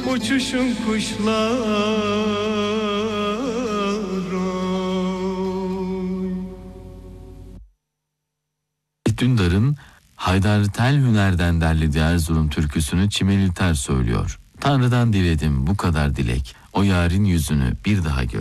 uçuşun kuşlar. Dündar'ın Haydar Tel Hüner'den derlediği Erzurum türküsünü Çimeliter söylüyor. Tanrı'dan diledim bu kadar dilek, o yarın yüzünü bir daha gör.